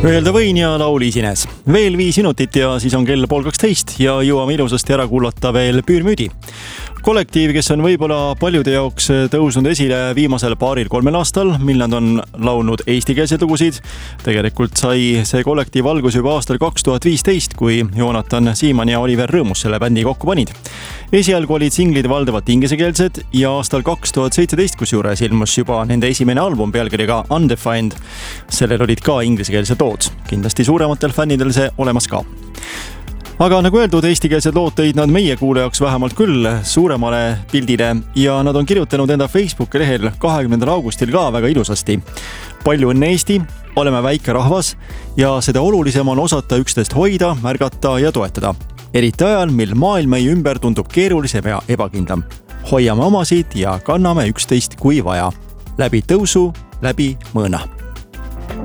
Öelda võin ja laul Isines. Veel 5 minutit ja siis on kell 11:30 ja jõuame ilusasti ära kuulata veel Püürmüüdi. Kollektiiv, kes on võib-olla paljude jaoks tõusnud esile viimasel 2-3 aastal, mil nad on laulnud eestikeelseid lugusid. Tegelikult sai see kollektiiv algus juba aastal 2015, kui Joonatan Siimann ja Oliver Rõõmus selle bändi kokku panid. Esialgu olid singlid valdavalt inglisekeelsed ja aastal 2017, kusjuures ilmus juba nende esimene album pealkirjaga Undefined. Sellel olid ka inglisekeelsed lood. Kindlasti suurematel fännidel see olemas ka. Aga nagu öeldud, eestikeelsed lood tõid nad meie kuulajaks vähemalt küll suuremale pildile ja nad on kirjutanud enda Facebooki lehel 20. augustil ka väga ilusasti. Palju õnne Eesti, oleme väike rahvas ja seda olulisem on osata üksteist hoida, märgata ja toetada. Eriti ajal, mil maailm meie ümber tundub keerulisem ja ebakindlam. Hoiame omasid ja kanname üksteist kui vaja. Läbi tõusu, läbi mõõna.